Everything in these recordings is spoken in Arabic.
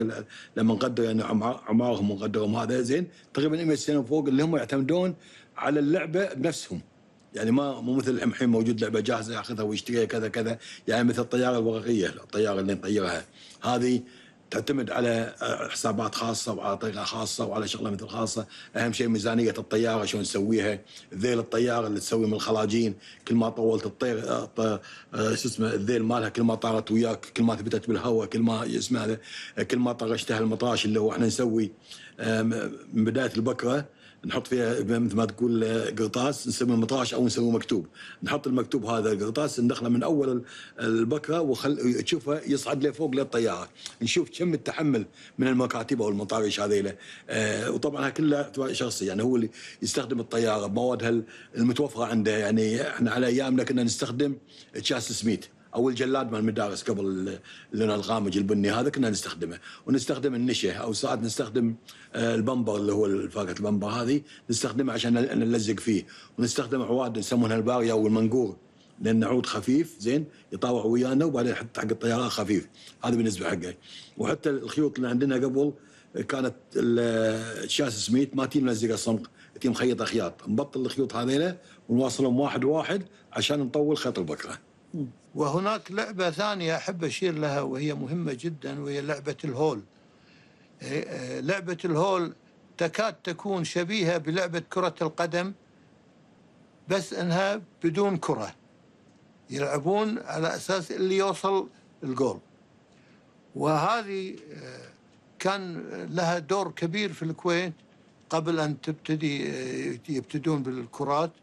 لما نقدر يعني اعمارهم ونقدرهم هذا زين تقريبا 100 سنه وفوق اللي هم يعتمدون على اللعبه بنفسهم. يعني مو مثل الحين موجود لعبه جاهزه ياخذها ويشتريها كذا كذا. يعني مثل الطياره الورقيه، الطياره اللي نطيرها هذه تعتمد على حسابات خاصه وعلى طريقه خاصه وعلى شغله مثل خاصه. اهم شيء ميزانيه الطياره شلون نسويها، ذيل الطياره اللي تسوي من الخلاجين، كل ما طولت الطير شو اسمه الذيل مالها كل ما طارت وياك، كل ما ثبتت بالهواء، كل ما اسمه هذا، كل ما طرشتها المطراش اللي هو احنا نسوي من بدايه البكره نحط فيها مثل ما تقول قرطاس نسميه مطراش او نسويه مكتوب. نحط المكتوب هذا القرطاس ندخله من اول البكره تشوفه يصعد لفوق للطياره، نشوف كم التحمل من المكاتب او المطارش هذيله. وطبعا كلها شخصي، يعني هو اللي يستخدم الطياره بموادها المتوفره عنده. يعني احنا على ايامنا كنا نستخدم اكياس سميت او الجلاد مال المدارس قبل اللون الغامج البني هذا كنا نستخدمه، ونستخدم النشه او ساعات نستخدم البمبر اللي هو فاكهه البمبر هذه نستخدمه عشان نلزق فيه، ونستخدم عواد يسمونها الباريه او المنقور لان عود خفيف زين يطاوع ويانا وبعدين يحط حق الطياره خفيف. هذا بالنسبه حقه. وحتى الخيوط اللي عندنا قبل كانت الشاس سميت ما تيم ملزقه صمغ، تيم مخيطه خياط، نبطل الخيوط هذيله ونواصلهم واحد واحد عشان نطول خيط البكره. وهناك لعبة ثانية أحب أشير لها وهي مهمة جدا، وهي لعبة الهول. لعبة الهول تكاد تكون شبيهة بلعبة كرة القدم، بس أنها بدون كرة، يلعبون على أساس اللي يوصل الجول. وهذه كان لها دور كبير في الكويت قبل أن يبتدون بالكرات.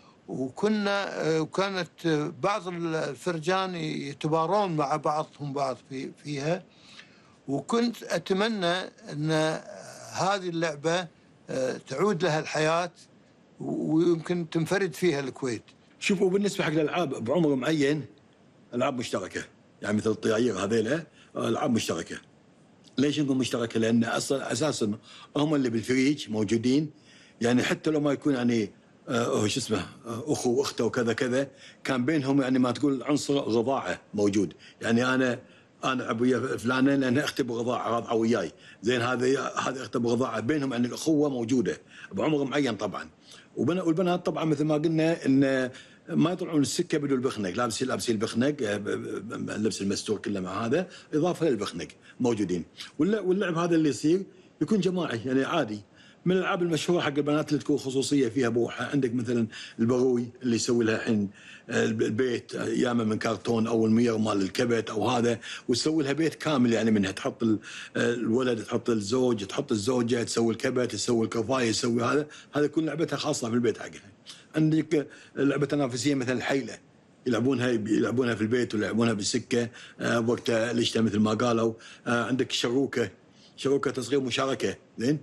وكانت بعض الفرجان يتبارون مع بعضهم فيها. وكنت أتمنى أن هذه اللعبة تعود لها الحياة ويمكن تنفرد فيها الكويت. شوفوا بالنسبة حق الألعاب بعمر معين ألعاب مشتركة، يعني مثل الطياير هذيلا ألعاب مشتركة. ليش نقول مشتركة؟ لأن أساسا هم اللي بالفريج موجودين، يعني حتى لو ما يكون يعني شو اسمه اخو واخته وكذا كذا، كان بينهم يعني ما تقول عنصر رضاعه موجود. يعني انا العب ويا فلانه لان اختي برضاعه راضعه وياي، زين هذه اختي برضاعه، بينهم يعني الاخوه موجوده بعمر معين طبعا. والبنات طبعا مثل ما قلنا ان ما يطلعون السكه بدون البخنق، لابسين البخنق، اللبس المستور كله مع هذا اضافه للبخنق موجودين. واللعب هذا اللي يصير يكون جماعي يعني عادي. من الالعاب المشهوره حق البنات اللي تكون خصوصيه فيها بوحه، عندك مثلا البروي اللي يسوي لها الحين البيت ياما من كرتون او المير مال الكبت او هذا، وتسوي لها بيت كامل يعني منها، تحط الولد، تحط الزوج، تحط الزوجه، تسوي الكبت، تسوي الكفايه، تسوي هذا كل لعبتها خاصه في البيت حقها. عندك لعبه تنافسيه مثل الحيله يلعبونها في البيت ويلعبونها بالسكه وقت الاشتاء مثل ما قالوا. عندك شروكه تصغير مشاركه زين.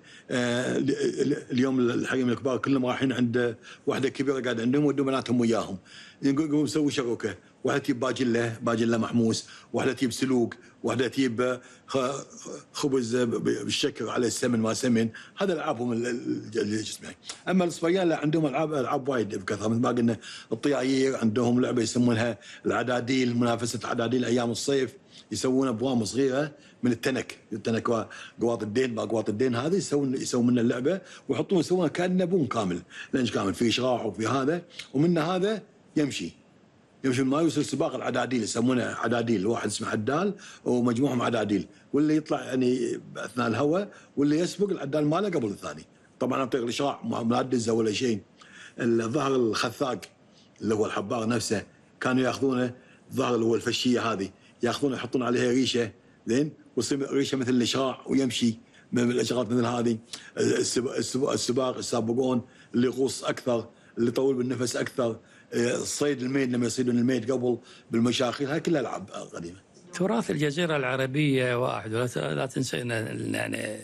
اليوم الحريم الكبار كلهم رايحين عند واحده كبيره قاعده عندهم ودوا بناتهم وياهم، يقوموا يسووا شروكه، واحده تجيب باجله محموس، واحده تجيب سلوق، واحده تجيب خبز بالشكر على السمن ما سمن. هذا العابهم اللي اسمه. اما الصبيان لا عندهم العاب وايد بكثره، مثل ما قلنا الطياير، عندهم لعبه يسمونها العداديل، منافسه عداديل ايام الصيف، يسوون ابوام صغيره من التنك قواط الدين، باقواط الدين هذه يسوون منها اللعبه يسوونها كانه بوم كامل، لانش كامل في شراع وفي هذا، ومن هذا يمشي ما يوصل سباق العداديل، يسمونه عداديل، واحد اسمه عدال ومجموعهم عداديل، واللي يطلع يعني اثناء الهواء واللي يسبق العدال ماله قبل الثاني. طبعا عن طريق الاشراع ما دزه ولا شيء. الظهر الخثاق اللي هو الحبار نفسه كانوا ياخذونه، الظهر اللي هو الفشيه هذه ياخذونه يحطون عليها ريشه زين، ويصير ريشه مثل الاشراع ويمشي من الاشغال مثل هذه. السباق يسابقون اللي يغوص اكثر، اللي يطول بالنفس اكثر، الصيد الميد لما يصيدون الميد قبل بالمشاخير، هاي كلها العاب قديمه. تراث الجزيره العربيه واحد، لا تنسى يعني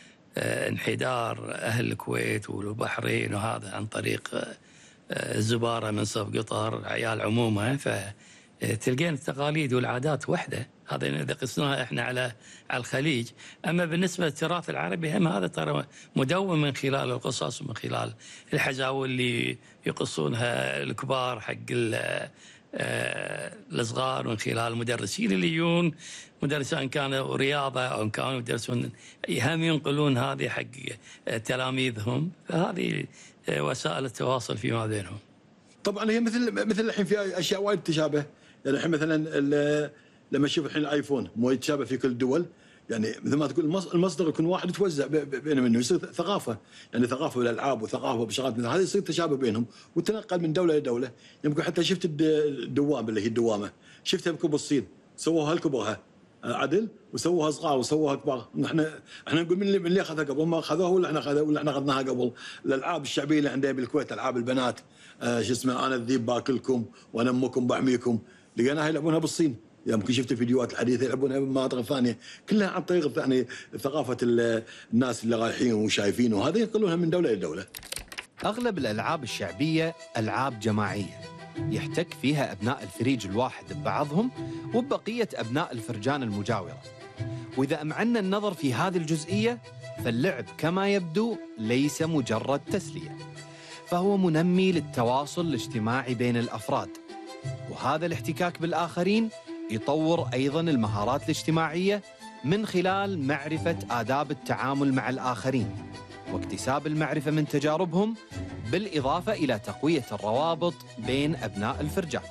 انحدار اهل الكويت والبحرين وهذا عن طريق الزباره من صف قطر عيال عمومه، فتلقين التقاليد والعادات وحده. هذا اذا قسناها احنا على الخليج. اما بالنسبه للتراث العربي هم هذا ترى مدون من خلال القصص ومن خلال الحزاوي اللي يقصونها الكبار حق الصغار من خلال المدرسين اللي يجون، مدرسين كانوا رياضه او كانوا يدرسون، هم ينقلون هذه حق تلاميذهم. فهذه وسائل التواصل فيما بينهم. طبعا هي مثل الحين في اشياء وايد تشابه. يعني الحين مثلا لما اشوف الحين الايفون مو يتشابه في كل الدول، يعني مثل ما تقول المصدر يكون واحد يتوزع بينهم، انه يصير ثقافه، يعني ثقافه بالالعاب وثقافه بشغلات مثل هذه، يصير تشابه بينهم وتنقل من دوله لدوله. يمكن حتى شفت الدوام اللي هي الدوامه، شفتها بكبر الصين، سووها لكبرها عدل وسووها صغار وسووها كبار. احنا نقول من اللي اخذها قبل، ما اخذوها ولا احنا اخذناها قبل. الالعاب الشعبيه اللي عندنا بالكويت، العاب البنات، شو اسمه، انا الذيب باكلكم وانا امكم بحميكم، لقيناها يلعبونها بالصين. يمكن شفت الفيديوهات الحديثه يلعبونها بمناطق ثانيه، كلها عن طريق يعني ثقافه الناس اللي رايحين وشايفين، وهذا ينقلونها من دوله لدوله. أغلب الألعاب الشعبية ألعاب جماعية يحتك فيها أبناء الفريج الواحد ببعضهم وبقية أبناء الفرجان المجاورة. وإذا أمعنا النظر في هذه الجزئية، فاللعب كما يبدو ليس مجرد تسلية، فهو منمي للتواصل الاجتماعي بين الأفراد، وهذا الاحتكاك بالآخرين يطور أيضاً المهارات الاجتماعية من خلال معرفة آداب التعامل مع الآخرين واكتساب المعرفة من تجاربهم، بالإضافة إلى تقوية الروابط بين أبناء الفرجان.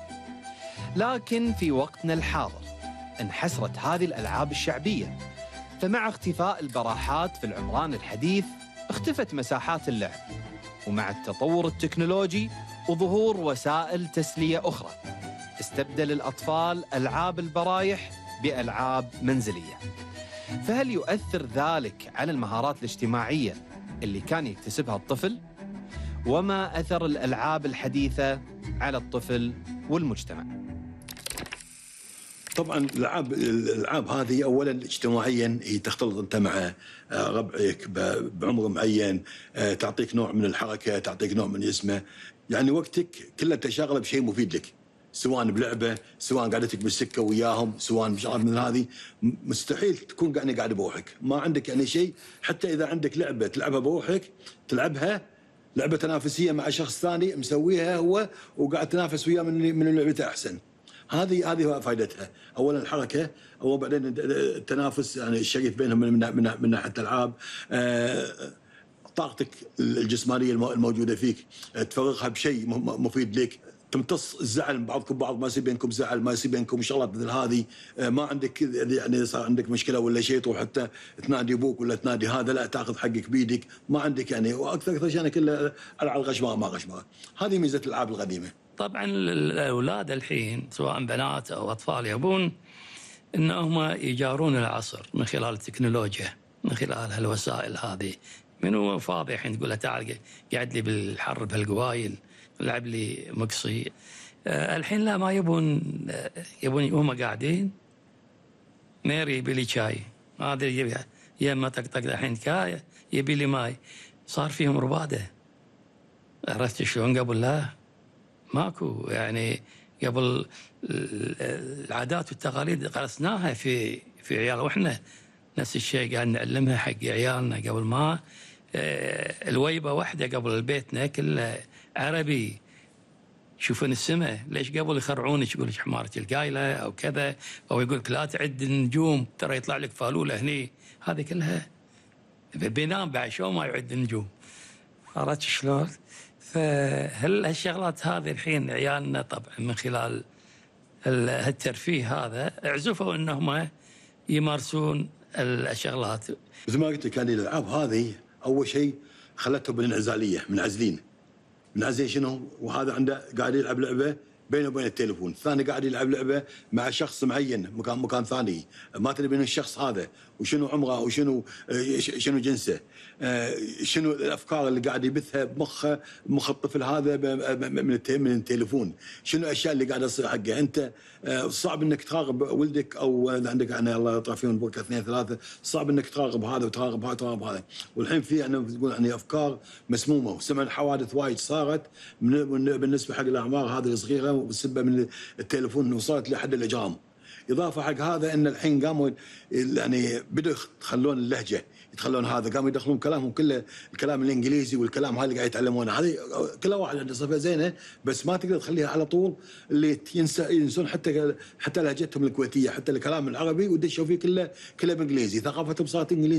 لكن في وقتنا الحاضر انحسرت هذه الألعاب الشعبية، فمع اختفاء البراحات في العمران الحديث اختفت مساحات اللعب، ومع التطور التكنولوجي وظهور وسائل تسلية أخرى استبدل الأطفال ألعاب البرايح بألعاب منزلية. فهل يؤثر ذلك على المهارات الاجتماعية اللي كان يكتسبها الطفل؟ وما أثر الألعاب الحديثة على الطفل والمجتمع؟ طبعا الالعاب هذه اولا اجتماعيا هي تختلط انت مع ربعك بعمر معين، تعطيك نوع من الحركه، تعطيك نوع من الجسم، يعني وقتك كله تشاغله بشيء مفيد لك، سواء بلعبه، سواء قعدتك بالسكه وياهم، سواء بشغلات من هذه. مستحيل تكون قاعد بروحك، ما عندك يعني شيء. حتى اذا عندك لعبه تلعبها بروحك، تلعبها لعبه تنافسيه مع شخص ثاني مسويها هو وقاعد تنافس وياه من لعبته احسن. هذه فائدتها، اولا الحركه، وبعدين التنافس يعني الشريف بينهم من ناحيه الالعاب، طاقتك الجسمانيه الموجوده فيك تفرغها بشيء مفيد لك، تمتص الزعل من بعضكم بعض، ما يصير بينكم زعل، ما يصير بينكم شغلات مثل هذه، ما عندك يعني صار عندك مشكله ولا شيء تروح حتى تنادي ابوك ولا تنادي هذا، لا تاخذ حقك بيدك، ما عندك يعني. واكثر شيء كله على الغشمره ما غشمره. هذه ميزه الالعاب القديمه. طبعا الاولاد الحين سواء بنات او اطفال يبون انهم يجارون العصر من خلال التكنولوجيا، من خلال هالوسائل هذه. منو فاضي الحين تقول له تعال قعد لي بالحر بهالقوايل، لعب لي مقصي. الحين لا، ما يبون هم قاعدين ميري يبي لي شاي، ما ادري يما طقطق الحين كايه يبي لي ماي. صار فيهم رباده، عرفت شلون؟ قبل لا ماكو، يعني قبل العادات والتقاليد قرسناها في عيال، واحنا نفس الشيء قاعد نعلمها حق عيالنا. قبل ما الويبه واحده قبل بيتنا كله عربي، يشوفون السماء، ليش قبل يخرعونك يقول لك حمارة القايله او كذا، او يقول لك لا تعد النجوم ترى يطلع لك فالوله هني. هذه كلها بينام بعد شو ما يعد النجوم، عرفت شلون؟ فهل هالشغلات هذه الحين عيالنا طبعا من خلال هالترفيه هذا عزفوا انهم يمارسون الشغلات. مثل ما قلت لك، يعني الالعاب هذه اول شيء خلتهم بالانعزاليه، منعزلين شنو؟ وهذا عنده قاعد يلعب لعبه بينه وبين التليفون، الثاني قاعد يلعب لعبه مع شخص معين مكان ثاني، ما تدري من الشخص هذا وشنو عمره وشنو جنسه، شنو الافكار اللي قاعد يبثها بمخ الطفل هذا من التليفون، شنو الاشياء اللي قاعده تصير حقه. انت صعب انك تراقب ولدك، او عندك يعني الله يطرح فيهم البركه 2 3، صعب انك تراقب هذا وتراقب هذا وتراقب هذا. والحين في يعني تقول يعني افكار مسمومه، وسمعنا حوادث وايد صارت بالنسبه حق الاعمار هذه الصغيره، بسبب من التليفون وصلت لحد الاجرام. اضافه حق هذا ان الحين قاموا يعني بدوا يخلون اللهجه، يتخلون هذا، قاموا يدخلون كلامهم كله الكلام الانجليزي والكلام هذا اللي قاعد يتعلمونه، هذه كل واحد عنده صفه زينه بس ما تقدر تخليها على طول، اللي ينسون حتى لهجتهم الكويتيه، حتى الكلام العربي ودشوا فيه كله بالانجليزي، ثقافتهم صارت انجليزي.